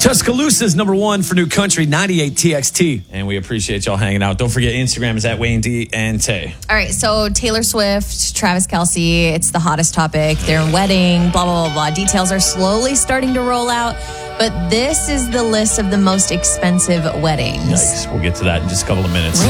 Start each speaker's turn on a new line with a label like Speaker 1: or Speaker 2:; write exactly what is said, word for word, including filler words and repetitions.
Speaker 1: Tuscaloosa's number one for new country, ninety-eight T X T.
Speaker 2: And we appreciate y'all hanging out. Don't forget, Instagram is at Wayne D and Tay.
Speaker 3: All right, so Taylor Swift, Travis Kelce, it's the hottest topic. Their wedding, blah, blah, blah, blah. Details are slowly starting to roll out. But this is the list of the most expensive weddings.
Speaker 2: Yikes. We'll get to that in just a couple of minutes.